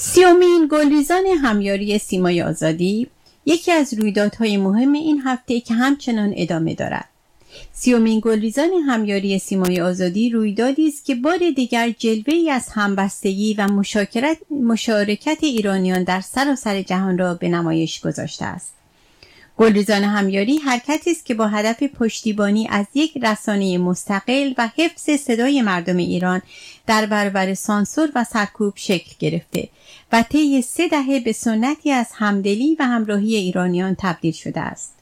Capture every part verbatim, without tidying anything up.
سیومین گلریزان همیاری سیمای آزادی یکی از رویدادهای مهم این هفته که همچنان ادامه دارد. سیومین گلریزان همیاری سیمای آزادی رویدادی است که بار دیگر جلوه‌ای از همبستگی و مشارکت مشارکت ایرانیان در سراسر جهان را به نمایش گذاشته است. گلریزان همیاری حرکتی است که با هدف پشتیبانی از یک رسانه مستقل و حفظ صدای مردم ایران در برابر سانسور و سرکوب شکل گرفته و طی سه دهه به سنتی از همدلی و همراهی ایرانیان تبدیل شده است.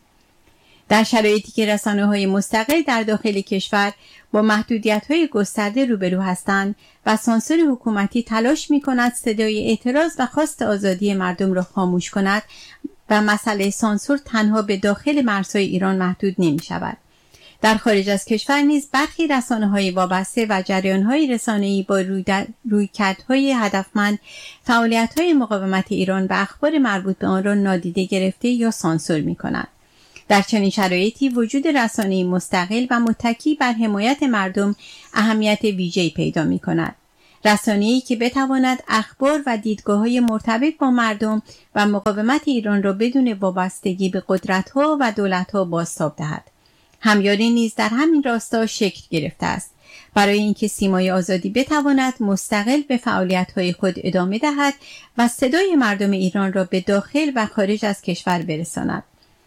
در شرایطی که رسانه‌های مستقل در داخل کشور با محدودیت‌های گسترده روبرو هستند و سانسور حکومتی تلاش می‌کند صدای اعتراض و خواست آزادی مردم را خاموش کند و مسئله سانسور تنها به داخل مرزهای ایران محدود نمی‌شود. در خارج از کشور نیز برخی رسانه‌های وابسته و جریان‌های رسانه‌ای با رویکردهای هدفمند فعالیت‌های مقاومت ایران و اخبار مربوط به آن را نادیده گرفته یا سانسور می‌کنند. در چنین شرایطی وجود رسانه‌ای مستقل و متکی بر حمایت مردم اهمیت ویژه‌ای پیدا می‌کند. رسانه‌ای که بتواند اخبار و دیدگاه‌های مرتبط با مردم و مقاومت ایران را بدون وابستگی به قدرت‌ها و دولت‌ها بازتاب دهد. همیاری نیز در همین راستا شکل گرفته است. برای اینکه سیمای آزادی بتواند مستقل به فعالیت‌های خود ادامه دهد و صدای مردم ایران را به داخل و خارج از کشور برساند.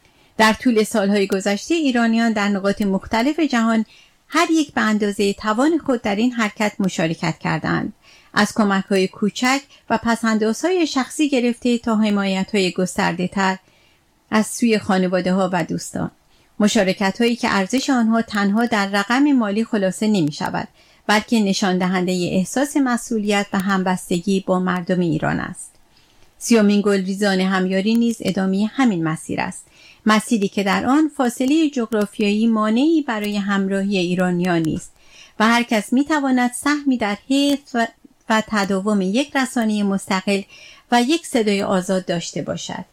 در طول سالهای گذشته ایرانیان در نقاط مختلف جهان هر یک به اندازه توان خود در این حرکت مشارکت کردند. از کمک‌های کوچک و پس‌اندازهای شخصی گرفته تا حمایت‌های گسترده‌تر از سوی خانواده‌ها و دوستان. مشارکت‌هایی که ارزش آنها تنها در رقم مالی خلاصه نمی‌شود، بلکه نشان دهنده احساس مسئولیت و همبستگی با مردم ایران است. سیومین گلریزان همیاری نیز ادامه همین مسیر است. مسیری که در آن فاصله جغرافیایی مانعی برای همراهی ایرانیان نیست و هر کس می‌تواند سهمی در حفظ و, و تداوم یک رسانه مستقل و یک صدای آزاد داشته باشد.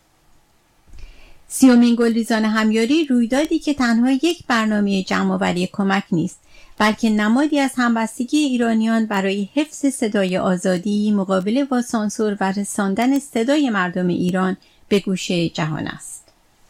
سیومین گلریزان همیاری رویدادی که تنها یک برنامه جمع‌آوری کمک نیست، بلکه نمادی از همبستگی ایرانیان برای حفظ صدای آزادی مقابله با سانسور و رساندن صدای مردم ایران به گوشه جهان است.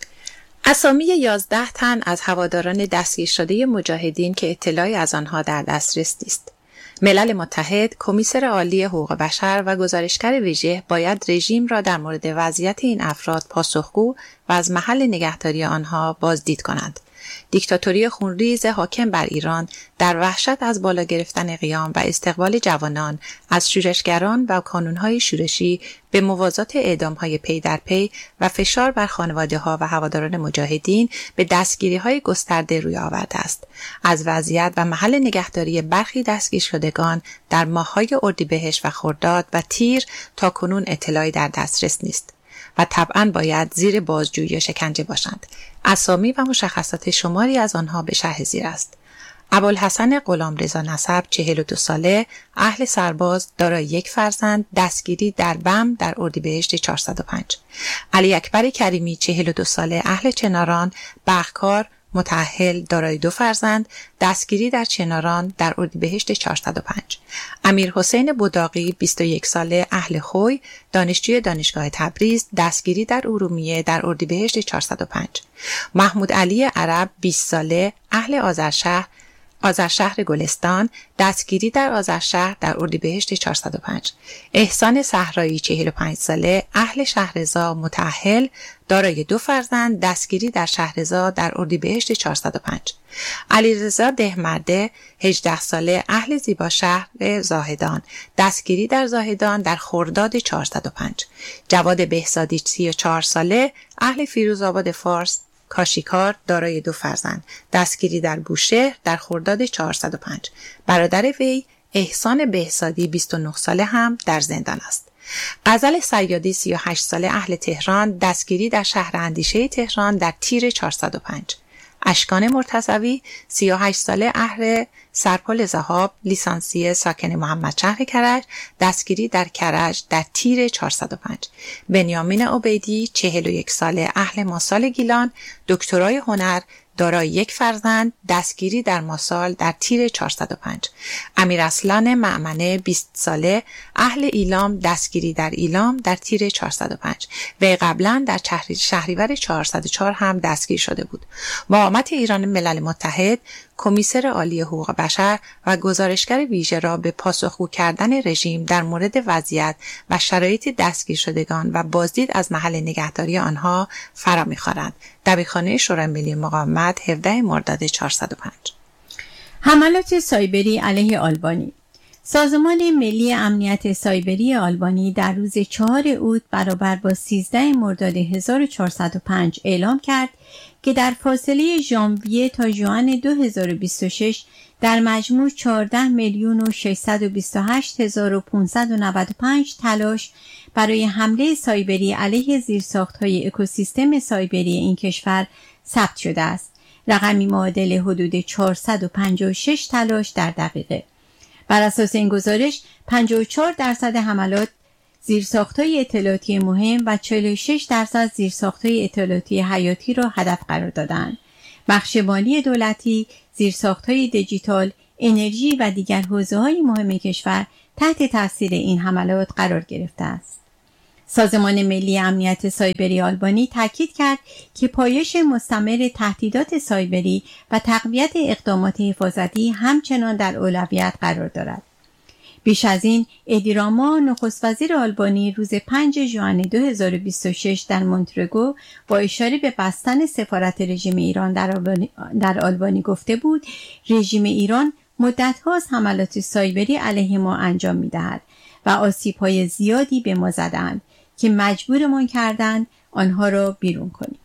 اسامی یازده تن از هواداران دستگیر شده مجاهدین که اطلاعی از آنها در دسترس نیست. ملل متحد، کمیسر عالی حقوق بشر و گزارشگر ویژه باید رژیم را در مورد وضعیت این افراد پاسخگو و از محل نگهداری آنها بازدید کنند. دیکتاتوری خونریز حاکم بر ایران در وحشت از بالا گرفتن قیام و استقبال جوانان از شورشگران و کانونهای شورشی به موازات اعدامهای پی در پی و فشار بر خانواده‌ها و هواداران مجاهدین به دستگیری‌های گسترده روی آورده است. از وضعیت و محل نگهداری برخی دستگیر شدگان در ماه‌های اردیبهشت و خرداد و تیر تاکنون اطلاعی در دسترس نیست و طبعاً باید زیر بازجویی یا شکنجه باشند. اسامی و مشخصات شماری از آنها به شرح زیر است. ابوالحسن غلامرضا نسب، چهل و دو ساله، اهل سرباز، دارای یک فرزند، دستگیری در بم در اردیبهشت چهارصد و پنج. علی اکبر کریمی، چهل و دو ساله، اهل چناران، بخکار، متأهل، دارای دو فرزند، دستگیری در چناران در اردیبهشت چهارصد و پنج. امیر حسین بوداقی، بیست و یک ساله، اهل خوی، دانشجوی دانشگاه تبریز، دستگیری در ارومیه در اردیبهشت چهارصد و پنج. محمود علی عرب، بیست ساله، اهل آذرشهر، آذرشهر گلستان، دستگیری در آذرشهر در اردیبهشت چهارصد و پنج. احسان صحرایی، چهل و پنج ساله، اهل شهرضا، متأهل، دارای دو فرزند، دستگیری در شهرضا در اردیبهشت چهارصد و پنج. علیرضا دهمرده، هجده ساله، اهل زیباشهر زاهدان، دستگیری در زاهدان در خرداد چهارصد و پنج. جواد بهزادی، سی و چهار ساله، اهل فیروزآباد فارس، کاشیکار، دارای دو فرزند، دستگیری در بوشهر در خرداد چهارصد و پنج. برادر وی احسان بهزادی، بیست و نه ساله، هم در زندان است. غزل صیادی، سی و هشت ساله، اهل تهران، دستگیری در شهر اندیشه تهران در تیر چهارصد و پنج. اشکان مرتضوی، سی و هشت ساله، اهل سرپل ذهاب لیسانسیه ساکن محمدشهر کرج، دستگیری در کرج در تیر چهارصد و پنج. بنیامین عبیدی چهل و یک ساله اهل ماسال گیلان، دکترای هنر، دارای یک فرزند، دستگیری در ماسال در تیر چهارصد و پنج. امیراسلان مأمنه بیست ساله اهل ایلام، دستگیری در ایلام در تیر چهارصد و پنج. وی قبلا در شهریور چهارصد و چهار هم دستگیر شده بود. مقامات ایران ملل متحد کمیسر عالی حقوق بشر و گزارشگر ویژه را به پاسخگو کردن رژیم در مورد وضعیت و شرایط دستگیر شدگان و بازدید از محل نگهداری آنها فرا می‌خوانند. دبیرخانه شورای ملی مقاومت هفدهم مرداد چهارصد و پنج. حملات سایبری علیه آلبانی. سازمان ملی امنیت سایبری آلبانی در روز چهارم اوت برابر با سیزدهم مرداد هزار و چهارصد و پنج اعلام کرد که در فاصله ژانویه تا ژوئن دو هزار و بیست و شش در مجموع چهارده میلیون و ششصد و بیست و هشت هزار و پانصد و نود و پنج تلاش برای حمله سایبری علیه زیرساخت‌های اکوسیستم سایبری این کشور ثبت شده است. رقمی معادل حدود چهارصد و پنجاه و شش تلاش در دقیقه. بر اساس این گزارش پنجاه و چهار درصد حملات زیرساخت‌های اطلاعاتی مهم و چهل و شش درصد زیرساخت‌های اطلاعاتی حیاتی را هدف قرار دادند. بخش مالی دولتی، زیرساخت‌های دیجیتال، انرژی و دیگر حوزه‌های مهم کشور تحت تاثیر این حملات قرار گرفته است. سازمان ملی امنیت سایبری آلبانی تاکید کرد که پایش مستمر تهدیدات سایبری و تقویت اقدامات حفاظتی همچنان در اولویت قرار دارد. بیش از این، ادی راما نخست وزیر آلبانی روز پنجم ژوئن دو هزار و بیست و شش در مونترگو با اشاره به بستن سفارت رژیم ایران در آلبانی, در آلبانی گفته بود رژیم ایران مدت‌هاست حملات سایبری علیه ما انجام می‌دهد و آسیب‌های زیادی به ما زدند که مجبورمان کردند آنها را بیرون کنیم.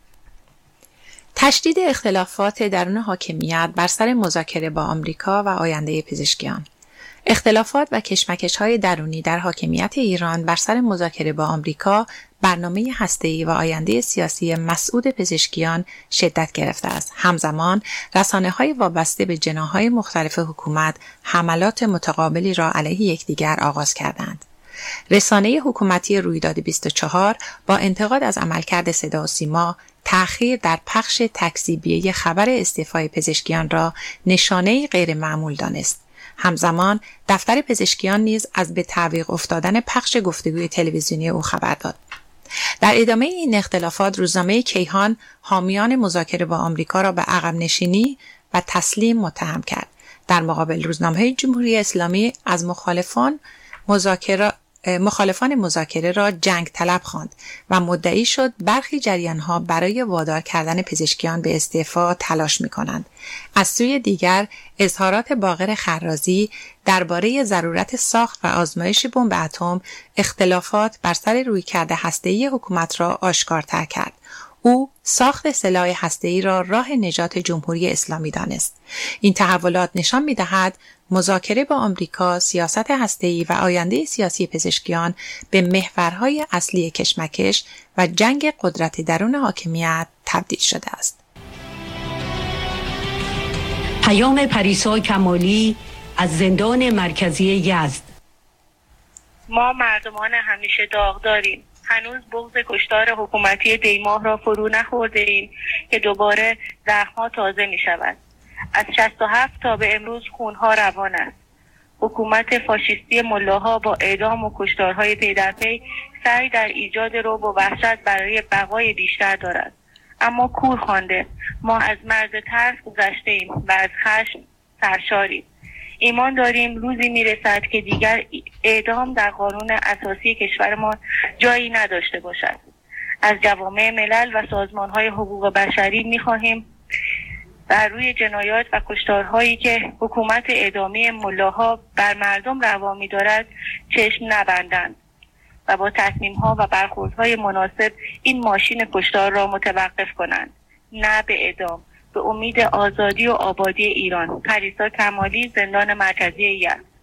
تشدید اختلافات درون حاکمیت بر سر مذاکره با آمریکا و آینده پزشکیان. اختلافات و کشمکش‌های درونی در حاکمیت ایران بر سر مذاکره با آمریکا، برنامه هسته‌ای و آینده سیاسی مسعود پزشکیان شدت گرفته است. همزمان رسانه‌های وابسته به جناح‌های مختلف حکومت حملات متقابلی را علیه یکدیگر آغاز کردند. رسانه حکومتی رویداد بیست و چهار با انتقاد از عملکرد صدا و سیما، تأخیر در پخش تکذیبیه خبر استعفای پزشکیان را نشانه غیر معمول دانست. همزمان دفتر پزشکیان نیز از به تعویق افتادن پخش گفتگوی تلویزیونی او خبر داد. در ادامه این اختلافات روزنامه کیهان حامیان مذاکره با آمریکا را به عقب نشینی و تسلیم متهم کرد. در مقابل روزنامه جمهوری اسلامی از مخالفان مذاکره مخالفان مذاکره را جنگ طلب خواند و مدعی شد برخی جریان‌ها برای وادار کردن پزشکیان به استعفا تلاش می‌کنند. از سوی دیگر اظهارات باقر خرازی درباره ضرورت ساخت و آزمایش بمب اتم اختلافات بر سر رویکرد هسته‌ای حکومت را آشکارتر کرد. او ساخت سلاح هسته‌ای را راه نجات جمهوری اسلامی دانست. این تحولات نشان می‌دهد مذاکره با آمریکا، سیاست هسته‌ای و آینده سیاسی پزشکیان به محورهای اصلی کشمکش و جنگ قدرت درون حاکمیت تبدیل شده است. پیام پریسا کمالی از زندان مرکزی یزد. ما مردمان همیشه داغ داریم. هنوز بغض کشتار حکومتی دیماه را فرو نخورده ایم که دوباره زخم‌ها تازه می شود. از شصت و هفت تا به امروز خونها روان است. حکومت فاشیستی ملاها با اعدام و کشتارهای پی در پی سعی در ایجاد رعب و وحشت برای بقای بیشتر دارد. اما کور خوانده، ما از مرز ترس گذشته ایم و از خشم سرشاریم. ایمان داریم روزی میرسد که دیگر اعدام در قانون اساسی کشورمان جایی نداشته باشد. از جوامع ملل و سازمانهای حقوق بشری میخواهیم بر روی جنایات و کشتارهایی که حکومت اعدامی ملاها بر مردم روا می‌دارد چشم نبندند و با تصمیم‌ها و برخوردهای مناسب این ماشین کشتار را متوقف کنند. نه به اعدام، به امید آزادی و آبادی ایران. پریسا کمالی، زندان مرکزی یزد.